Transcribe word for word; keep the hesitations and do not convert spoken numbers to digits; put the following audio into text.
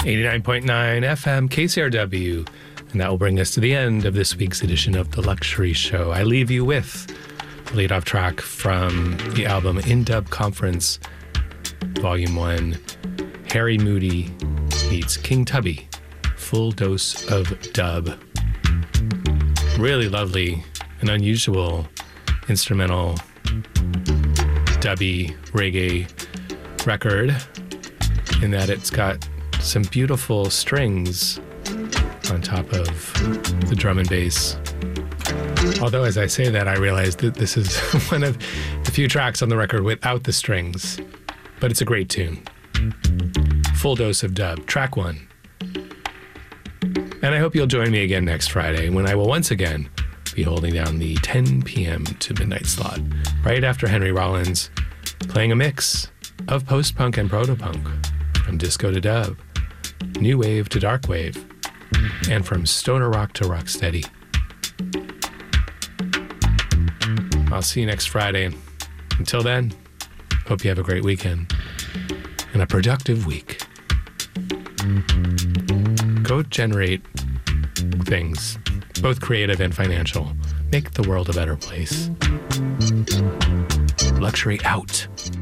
eighty-nine point nine F M K C R W. And that will bring us to the end of this week's edition of The Luxury Show. I leave you with the lead-off track from the album In Dub Conference, Volume one, Harry Moody meets King Tubby, Full Dose of Dub. Really lovely and unusual instrumental dubby reggae record in that it's got some beautiful strings on top of the drum and bass. Although, as I say that, I realize that this is one of the few tracks on the record without the strings, but it's a great tune. Full Dose of Dub, track one. And I hope you'll join me again next Friday when I will once again be holding down the ten p.m. to midnight slot, right after Henry Rollins, playing a mix of post-punk and proto-punk, from disco to dub, new wave to dark wave, and from stoner rock to rocksteady. I'll see you next Friday. Until then, hope you have a great weekend and a productive week. Go generate things, both creative and financial. Make the world a better place. Luxury out.